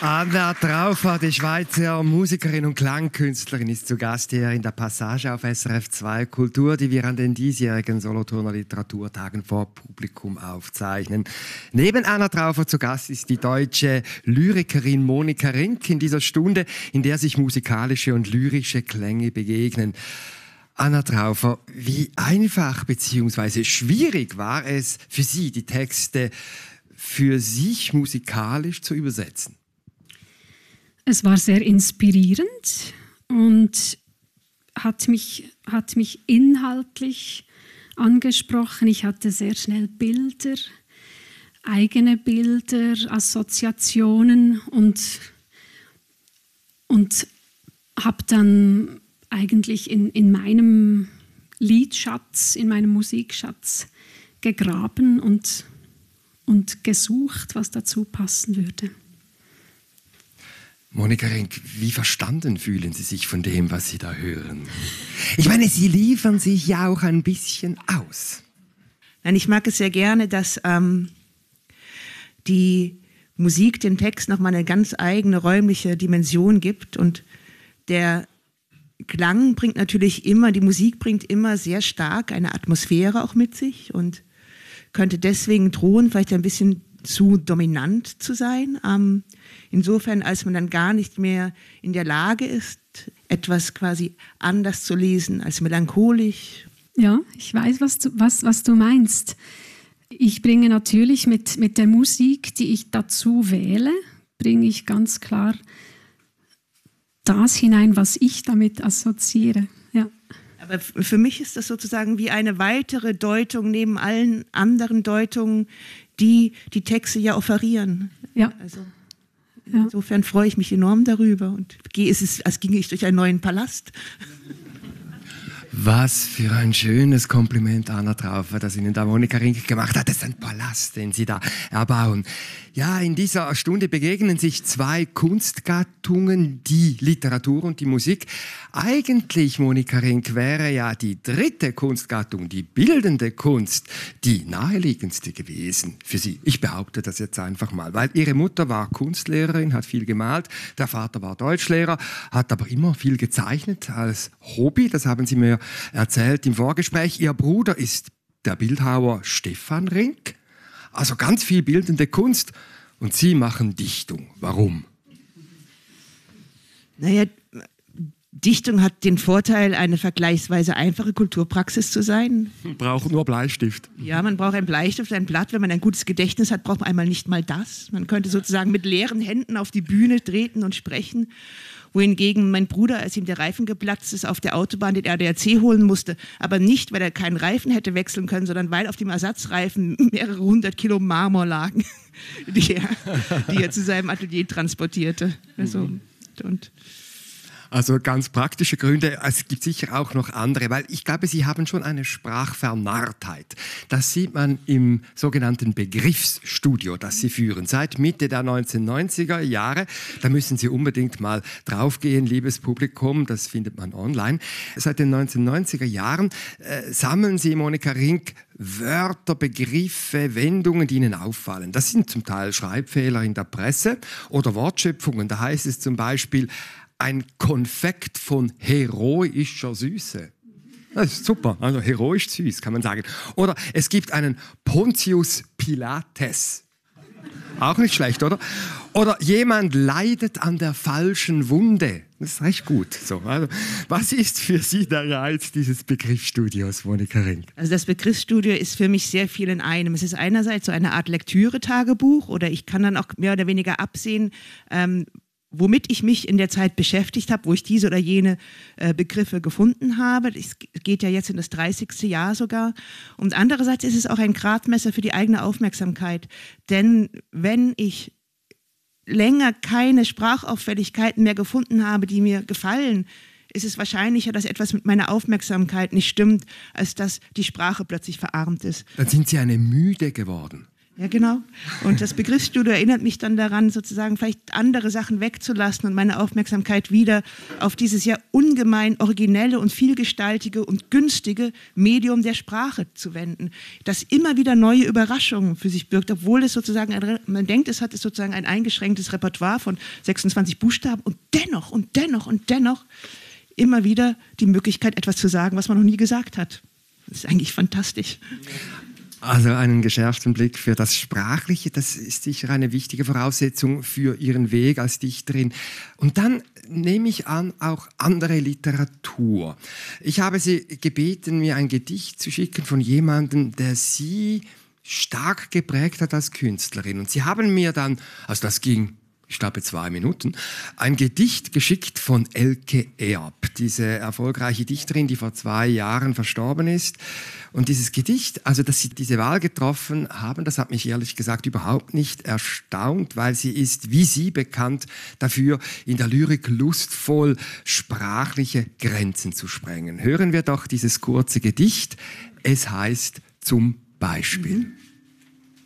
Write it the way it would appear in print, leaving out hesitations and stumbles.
Anna Traufer, die Schweizer Musikerin und Klangkünstlerin, ist zu Gast hier in der Passage auf SRF 2 Kultur, die wir an den diesjährigen Solothurner Literaturtagen vor Publikum aufzeichnen. Neben Anna Traufer zu Gast ist die deutsche Lyrikerin Monika Rinck in dieser Stunde, in der sich musikalische und lyrische Klänge begegnen. Anna Traufer, wie einfach bzw. schwierig war es für Sie, die Texte für sich musikalisch zu übersetzen? Es war sehr inspirierend und hat mich inhaltlich angesprochen. Ich hatte sehr schnell Bilder, eigene Bilder, Assoziationen und habe dann eigentlich in meinem Liedschatz, in meinem Musikschatz gegraben und gesucht, was dazu passen würde. Monika Rinck, wie verstanden fühlen Sie sich von dem, was Sie da hören? Ich meine, Sie liefern sich ja auch ein bisschen aus. Nein, ich mag es sehr gerne, dass die Musik den Text nochmal eine ganz eigene räumliche Dimension gibt. Und der Klang bringt natürlich immer, die Musik bringt immer sehr stark eine Atmosphäre auch mit sich und könnte deswegen drohen, vielleicht ein bisschen zu dominant zu sein. Insofern, als man dann gar nicht mehr in der Lage ist, etwas quasi anders zu lesen als melancholisch. Ja, ich weiß, was du meinst. Ich bringe natürlich mit der Musik, die ich dazu wähle, bringe ich ganz klar das hinein, was ich damit assoziiere. Ja. Aber für mich ist das sozusagen wie eine weitere Deutung neben allen anderen Deutungen, die die Texte ja offerieren. Ja. Also insofern freue ich mich enorm darüber und es ist, als ginge ich durch einen neuen Palast. Was für ein schönes Kompliment, Anna Traufer, das Ihnen da Monika Rinck gemacht hat. Das ist ein Palast, den Sie da erbauen. Ja, in dieser Stunde begegnen sich zwei Kunstgattungen, die Literatur und die Musik. Eigentlich, Monika Rinck, wäre ja die dritte Kunstgattung, die bildende Kunst, die naheliegendste gewesen für Sie. Ich behaupte das jetzt einfach mal, weil Ihre Mutter war Kunstlehrerin, hat viel gemalt, der Vater war Deutschlehrer, hat aber immer viel gezeichnet als Hobby, das haben Sie mir erzählt im Vorgespräch. Ihr Bruder ist der Bildhauer Stefan Rinck. Also ganz viel bildende Kunst. Und Sie machen Dichtung. Warum? Naja, Dichtung hat den Vorteil, eine vergleichsweise einfache Kulturpraxis zu sein. Man braucht nur Bleistift. Ja, man braucht einen Bleistift, ein Blatt. Wenn man ein gutes Gedächtnis hat, braucht man einmal nicht mal das. Man könnte sozusagen mit leeren Händen auf die Bühne treten und sprechen. Wohingegen mein Bruder, als ihm der Reifen geplatzt ist auf der Autobahn, den ADAC holen musste, aber nicht, weil er keinen Reifen hätte wechseln können, sondern weil auf dem Ersatzreifen mehrere 100 Kilo Marmor lagen, die er zu seinem Atelier transportierte. Also ganz praktische Gründe. Es gibt sicher auch noch andere, weil ich glaube, Sie haben schon eine Sprachvernarrtheit. Das sieht man im sogenannten Begriffsstudio, das Sie führen. Seit Mitte der 1990er Jahre, da müssen Sie unbedingt mal draufgehen, liebes Publikum, das findet man online. Seit den 1990er Jahren sammeln Sie, Monika Rinck, Wörter, Begriffe, Wendungen, die Ihnen auffallen. Das sind zum Teil Schreibfehler in der Presse oder Wortschöpfungen. Da heißt es zum Beispiel, ein Konfekt von heroischer Süße. Das ist super, also heroisch süß, kann man sagen. Oder es gibt einen Pontius Pilates. Auch nicht schlecht, oder? Oder jemand leidet an der falschen Wunde. Das ist recht gut. So, also, was ist für Sie der Reiz dieses Begriffsstudios, Monika Rinck? Also das Begriffsstudio ist für mich sehr viel in einem. Es ist einerseits so eine Art Lektüre-Tagebuch oder ich kann dann auch mehr oder weniger absehen, womit ich mich in der Zeit beschäftigt habe, wo ich diese oder jene Begriffe gefunden habe. Es geht ja jetzt in das 30. Jahr sogar. Und andererseits ist es auch ein Gradmesser für die eigene Aufmerksamkeit. Denn wenn ich länger keine Sprachauffälligkeiten mehr gefunden habe, die mir gefallen, ist es wahrscheinlicher, dass etwas mit meiner Aufmerksamkeit nicht stimmt, als dass die Sprache plötzlich verarmt ist. Dann sind Sie eine Müde geworden. Ja, genau. Und das Begriffsstudio erinnert mich dann daran, sozusagen vielleicht andere Sachen wegzulassen und meine Aufmerksamkeit wieder auf dieses ja ungemein originelle und vielgestaltige und günstige Medium der Sprache zu wenden, das immer wieder neue Überraschungen für sich birgt, obwohl es sozusagen, man denkt, es hat sozusagen ein eingeschränktes Repertoire von 26 Buchstaben und dennoch immer wieder die Möglichkeit, etwas zu sagen, was man noch nie gesagt hat. Das ist eigentlich fantastisch. Also einen geschärften Blick für das Sprachliche, das ist sicher eine wichtige Voraussetzung für Ihren Weg als Dichterin. Und dann nehme ich an, auch andere Literatur. Ich habe Sie gebeten, mir ein Gedicht zu schicken von jemandem, der Sie stark geprägt hat als Künstlerin. Und Sie haben mir dann, also das ging, ich glaube 2 Minuten, ein Gedicht geschickt von Elke Eab, diese erfolgreiche Dichterin, die vor 2 Jahren verstorben ist. Und dieses Gedicht, also dass Sie diese Wahl getroffen haben, das hat mich ehrlich gesagt überhaupt nicht erstaunt, weil sie ist, wie Sie, bekannt dafür, in der Lyrik lustvoll sprachliche Grenzen zu sprengen. Hören wir doch dieses kurze Gedicht. Es heißt zum Beispiel.